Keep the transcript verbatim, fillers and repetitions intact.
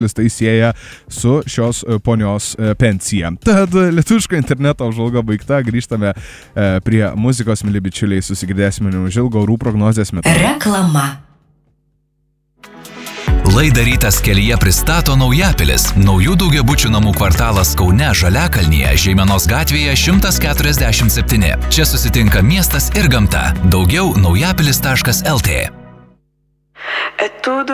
tai sieja su šios ponios pensija. Tad lietuviško interneto apžvalga baigta, grįžtame prie muzikos, mili bičiuliai, susigirdėsime neužilgo orų prognozės metu. Reklama. Laidą Rytas kelyje pristato Naujapilis. Naujų daugiabučių namų kvartalas Kaune, Žaliakalnyje, Žeimenos gatvėje šimtas keturiasdešimt septyni. Čia susitinka miestas ir gamta. Daugiau naujapilis taškas el tė.